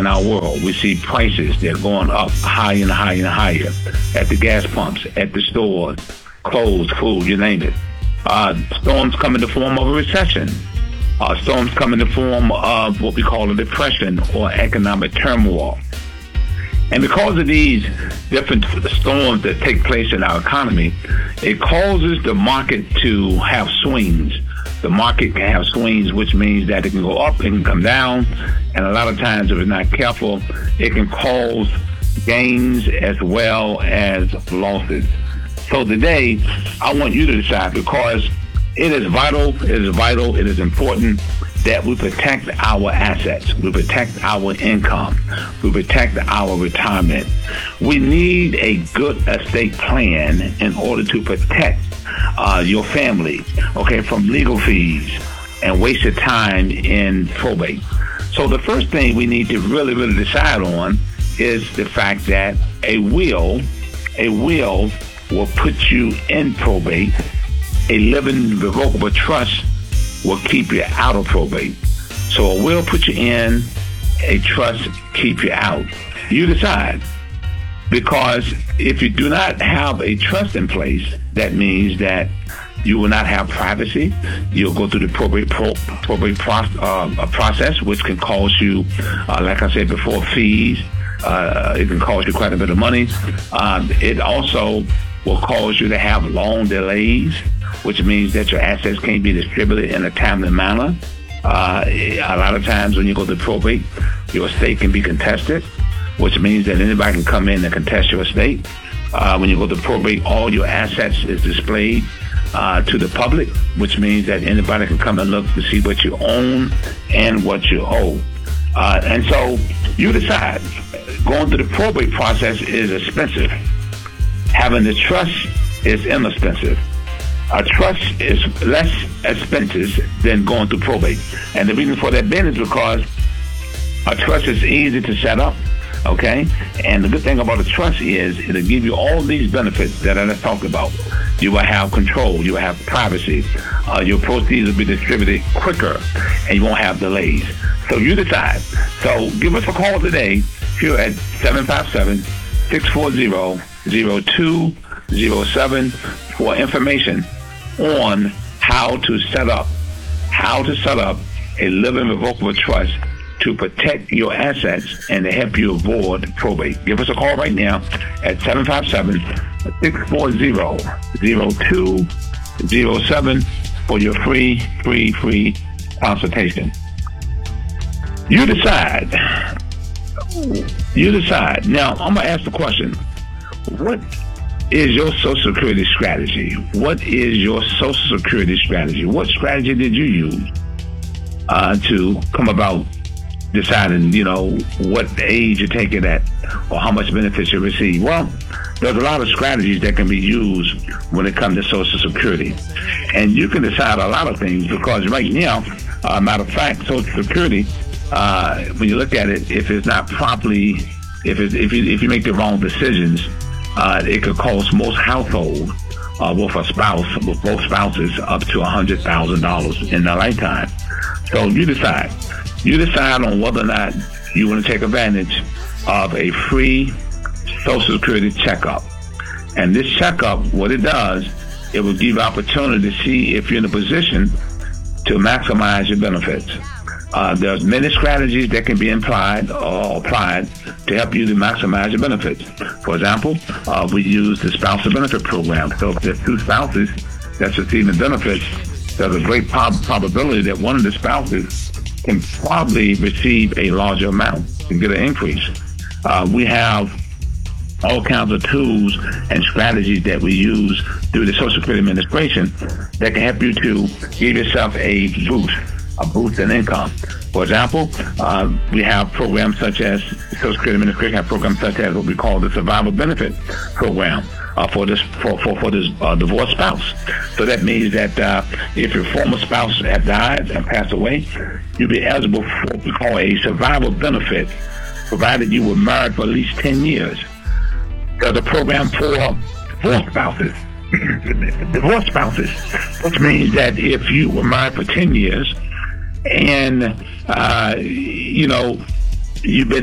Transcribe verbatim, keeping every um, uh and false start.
in our world. We see prices, they're going up higher and higher and higher at the gas pumps, at the stores, clothes, food, you name it. Uh, storms come in the form of a recession. Uh, storms come in the form of what we call a depression or economic turmoil. And because of these different storms that take place in our economy, it causes the market to have swings. The market can have swings, which means that it can go up, it can come down, and a lot of times, if it's not careful, it can cause gains as well as losses. So today, I want you to decide, because it is vital, it is vital, it is important that we protect our assets, we protect our income, we protect our retirement. We need a good estate plan in order to protect uh, your family, okay, from legal fees and wasted time in probate. So the first thing we need to really, really decide on is the fact that a will, a will will put you in probate. A living revocable trust will keep you out of probate. So a will put you in, a trust keep you out. You decide. Because if you do not have a trust in place, that means that you will not have privacy. You'll go through the probate, pro, probate pro, uh, process, which can cost you, uh, like I said before, fees. Uh, it can cost you quite a bit of money. Uh, it also will cause you to have long delays, which means that your assets can't be distributed in a timely manner. Uh, a lot of times when you go to probate, your estate can be contested, which means that anybody can come in and contest your estate. Uh, when you go to probate, all your assets is displayed uh, to the public, which means that anybody can come and look to see what you own and what you owe. Uh, and so you decide. Going through the probate process is expensive. Having the trust is inexpensive. A trust is less expensive than going through probate. And the reason for that being is because a trust is easy to set up, okay? And the good thing about a trust is it'll give you all these benefits that I just talked about. You will have control, you will have privacy, uh, your proceeds will be distributed quicker, and you won't have delays. So you decide. So give us a call today here at seven five seven, six four zero, zero two zero seven for information on how to set up, how to set up a living revocable trust to protect your assets and to help you avoid probate. Give us a call right now at seven five seven, six four zero, zero two zero seven for your free, free, free consultation. You decide. You decide. Now, I'm going to ask the question. What is your Social Security strategy? What is your Social Security strategy? What strategy did you use uh, to come about deciding, you know, what age you take it at or how much benefits you receive? Well, there's a lot of strategies that can be used when it comes to Social Security. And you can decide a lot of things because right now, uh, matter of fact, Social Security, uh, when you look at it, if it's not properly, if, it's, if, you, if you make the wrong decisions, Uh, it could cost most households uh, with a spouse, with both spouses, up to one hundred thousand dollars in their lifetime. So you decide. You decide on whether or not you want to take advantage of a free Social Security checkup. And this checkup, what it does, it will give you opportunity to see if you're in a position to maximize your benefits. Uh, there's many strategies that can be implied or applied to help you to maximize your benefits. For example, uh, we use the spousal benefit program. So if there's two spouses that's receiving benefits, there's a great prob- probability that one of the spouses can probably receive a larger amount and get an increase. Uh, we have all kinds of tools and strategies that we use through the Social Security Administration that can help you to give yourself a boost. a boost in income. For example, uh, we have programs such as Social Security Administration have programs such as what we call the Survivor Benefit Program uh, for this for for, for this uh, divorced spouse. So that means that uh, if your former spouse had died and passed away, you'll be eligible for what we call a survival benefit, provided you were married for at least ten years. There's a program for divorced spouses. divorced spouses, which means that if you were married for ten years, and, uh, you know, you've been